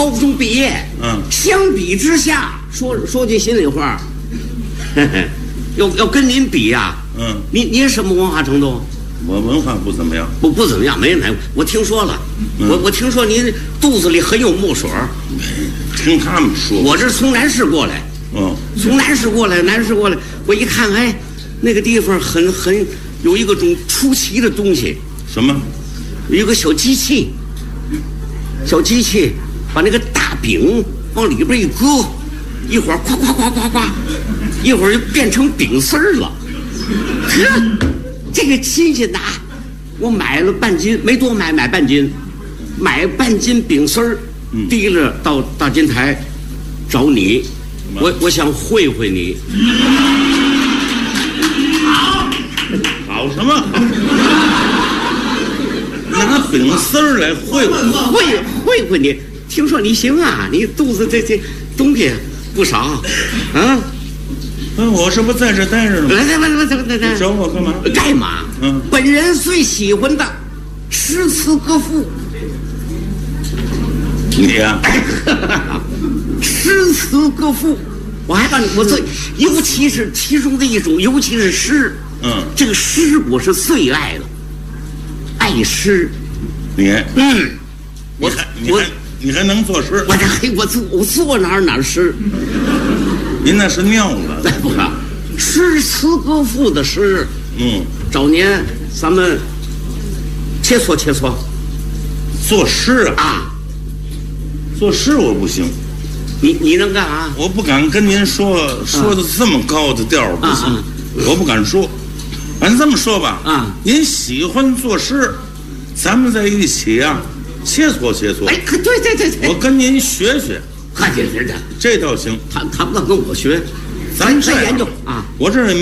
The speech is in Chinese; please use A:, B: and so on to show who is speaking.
A: 高中毕业。相比之下，说句心里话，要跟您比呀，您什么文化程度？
B: 我文化不怎么样，
A: 不怎么样，没人来。我听说了，我听说您肚子里很有墨水。
B: 听他们说，
A: 我这是从南市过来，从南市过来，我一看，哎，那个地方很有一个种出奇的东西。
B: 什么？
A: 有一个小机器，把那个大饼往里边一搁，一会儿夸夸夸夸夸，一会儿就变成饼丝儿了。这个新鲜的，我买了半斤，没多买半斤，买半斤饼丝儿，提着到大金台找你，我想会你。
B: 好什么？拿饼丝儿来会
A: 你。听说你行啊，你肚子这东西不少啊。
B: 我是不是在这待着呢？
A: 来，
B: 找我干嘛？
A: 干嘛？本人最喜欢的诗词歌赋。
B: 你呀，
A: 诗词歌赋，我还告诉你，我最尤其是其中的一种，尤其是诗。这个诗我是最爱的，爱诗。
B: 你还能作诗？
A: 我做哪诗？
B: 您那是尿了。
A: 不是，诗词歌赋的诗。找年咱们切磋。
B: 作诗啊？作诗我不行。
A: 你能干啊？
B: 我不敢跟您说的这么高的调不行，我不敢说。咱这么说吧，您喜欢作诗，咱们在一起啊，切磋。
A: 哎，对，
B: 我跟您学。
A: 这
B: 这倒行。
A: 谈不到跟我学，咱研究啊。
B: 我这